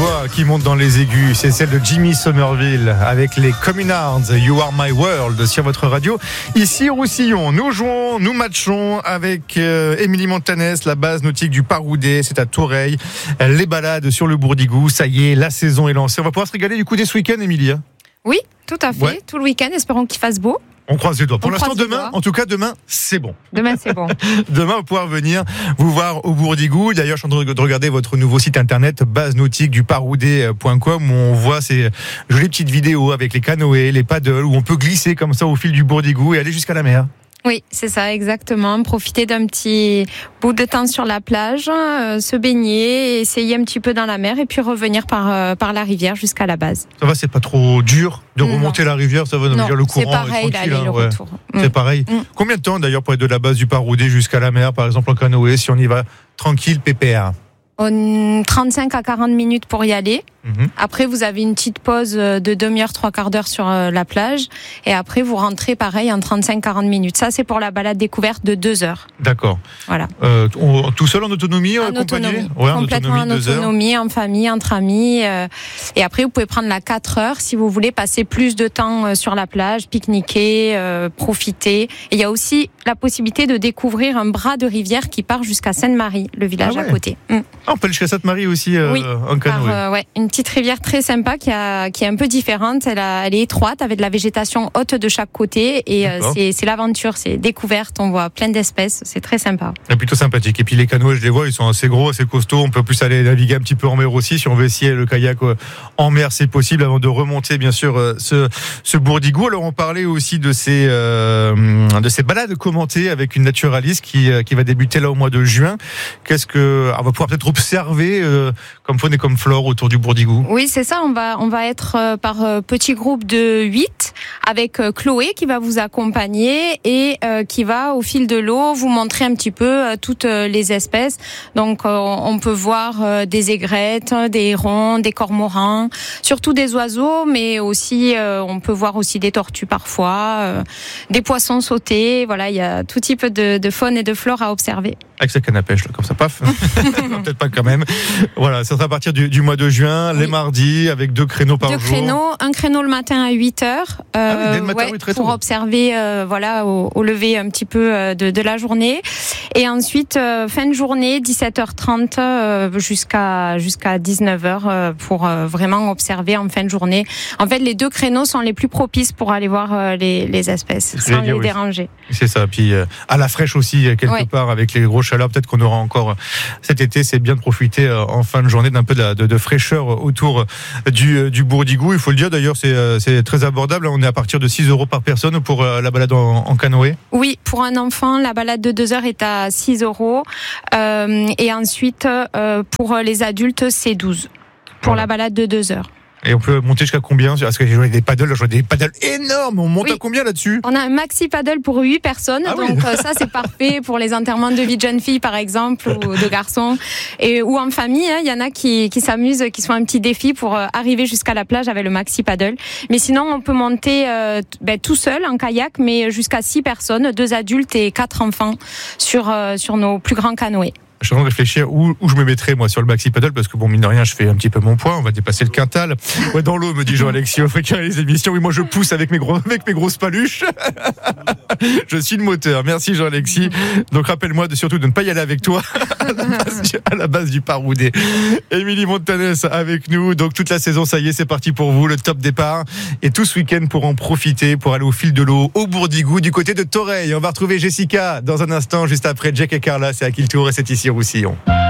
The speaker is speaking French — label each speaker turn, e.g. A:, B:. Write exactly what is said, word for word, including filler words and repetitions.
A: voix qui monte dans les aigus, c'est celle de Jimmy Somerville avec les Communards, You Are My World sur votre radio. Ici Roussillon, nous jouons, nous matchons avec euh, Émilie Montanès, la base nautique du Paroudet, c'est à Toreil. Les balades sur le Bourdigou, ça y est, la saison est lancée. On va pouvoir se régaler du coup dès ce week-end, Émilie.
B: Oui, tout à fait, ouais. Tout le week-end, espérons qu'il fasse beau.
A: On croise les doigts. Pour
B: On
A: l'instant,
B: croise les
A: demain,
B: doigts.
A: en tout cas, demain, c'est bon.
B: Demain, c'est bon.
A: Demain, on va pouvoir venir vous voir au Bourdigou. D'ailleurs, je suis en train de regarder votre nouveau site internet, base nautique du paroudet point com, où on voit ces jolies petites vidéos avec les canoës, les paddles, où on peut glisser comme ça au fil du Bourdigou et aller jusqu'à la mer.
B: Oui, c'est ça, exactement. Profiter d'un petit bout de temps sur la plage, euh, se baigner, essayer un petit peu dans la mer et puis revenir par, euh, par la rivière jusqu'à la base.
A: Ça va, c'est pas trop dur de remonter
B: non.
A: la rivière, ça va nous
B: non,
A: dire le courant.
B: C'est pareil,
A: est
B: l'aller
A: hein,
B: le
A: ouais.
B: retour.
A: C'est
B: mm.
A: pareil.
B: Mm.
A: Combien de temps d'ailleurs pour être de la base du Paroudet jusqu'à la mer, par exemple en canoë, si on y va tranquille, pépère?
B: On, trente-cinq à quarante minutes pour y aller.
A: Mm-hmm.
B: Après, vous avez une petite pause de demi-heure, trois quarts d'heure sur la plage. Et après, vous rentrez pareil en trente-cinq à quarante minutes. Ça, c'est pour la balade découverte de deux heures.
A: D'accord.
B: Voilà.
A: Euh, on, tout seul en autonomie,
B: en autonomie.
A: Ouais,
B: complètement en autonomie, en, autonomie en famille, entre amis. Euh, et après, vous pouvez prendre la quatre heures si vous voulez passer plus de temps euh, sur la plage, pique-niquer, euh, profiter. Et il y a aussi la possibilité de découvrir un bras de rivière qui part jusqu'à Sainte-Marie, le village
A: ah ouais.
B: à côté. Mm.
A: Ah, on peut aller jusqu'à Sainte-Marie aussi euh,
B: oui,
A: en canoë.
B: par, euh, ouais, une petite rivière très sympa qui, a, qui est un peu différente. Elle, a, elle est étroite avec de la végétation haute de chaque côté et euh, c'est, c'est l'aventure, c'est découverte. On voit plein d'espèces, c'est très sympa.
A: C'est plutôt sympathique. Et puis les canoës, je les vois, ils sont assez gros, assez costauds. On peut plus aller naviguer un petit peu en mer aussi. Si on veut essayer le kayak en mer, c'est possible avant de remonter bien sûr ce, ce Bourdigou. Alors on parlait aussi de ces, euh, de ces balades commentées avec une naturaliste qui, qui va débuter là au mois de juin. Qu'est-ce que, on va pouvoir peut-être observer euh, comme faune et comme flore autour du Bourdigou.
B: Oui, c'est ça. On va, on va être euh, par euh, petits groupes de huit avec euh, Chloé qui va vous accompagner et euh, qui va au fil de l'eau vous montrer un petit peu euh, toutes euh, les espèces. Donc, euh, on peut voir euh, des aigrettes, des hérons, des cormorans, surtout des oiseaux, mais aussi euh, on peut voir aussi des tortues parfois, euh, des poissons sautés. Voilà, il y a tout type de, de faune et de flore à observer.
A: Avec sa canne à pêche, là, comme ça, paf. Peut-être pas quand même. Voilà, ça sera à partir du, du mois de juin, oui. Les mardis, avec deux créneaux par
B: deux
A: jour.
B: Deux créneaux, un créneau le matin à huit heures, euh,
A: ah oui, dès le matin,
B: ouais,
A: oui, très
B: pour
A: tôt.
B: observer euh, voilà, au, au lever un petit peu euh, de, de la journée. Et ensuite, euh, fin de journée, dix-sept heures trente euh, jusqu'à, jusqu'à dix-neuf heures euh, pour euh, vraiment observer en fin de journée. En fait, les deux créneaux sont les plus propices pour aller voir euh, les, les espèces, sans les oui. déranger.
A: C'est ça, puis euh, à la fraîche aussi, quelque ouais. part, avec les gros chaleurs, peut-être qu'on aura encore cet été, c'est bien de profiter euh, en fin de journée d'un peu de, de, de fraîcheur autour du, du Bourdigou. Il faut le dire d'ailleurs, c'est, c'est très abordable. On est à partir de six euros par personne pour la balade en, en canoë.
B: Oui, pour un enfant, la balade de deux heures est à six euros. Euh, et ensuite, euh, pour les adultes, c'est douze pour voilà. la balade de deux heures.
A: Et on peut monter jusqu'à combien? Parce que j'ai joué des paddles, j'ai joué des paddles énormes. On monte oui. à combien là-dessus?
B: On a un maxi paddle pour huit personnes. Ah donc oui. ça, c'est parfait pour les enterrements de vie de jeunes filles, par exemple, ou de garçons. Et, ou en famille, il hein, y en a qui, qui s'amusent, qui font un petit défi pour euh, arriver jusqu'à la plage avec le maxi paddle. Mais sinon, on peut monter euh, ben, tout seul en kayak, mais jusqu'à six personnes, deux adultes et quatre enfants sur, euh, sur nos plus grands canoës.
A: Je suis en train de réfléchir où, où je me mettrais moi sur le maxi paddle parce que bon mine de rien je fais un petit peu mon poids, on va dépasser le quintal. Ouais dans l'eau me dit Jean-Alexis, on fait carré les émissions. Oui moi je pousse avec mes gros avec mes grosses paluches. Je suis le moteur. Merci Jean-Alexis. Donc rappelle-moi de surtout de ne pas y aller avec toi à la base du, à la base du Paroudet. Émilie Montanès avec nous. Donc toute la saison ça y est c'est parti pour vous le top départ et tout ce week-end pour en profiter pour aller au fil de l'eau au Bourdigou du côté de Toreil. On va retrouver Jessica dans un instant juste après Jack et Carla. C'est à qui le tour et c'est ici Roussillon.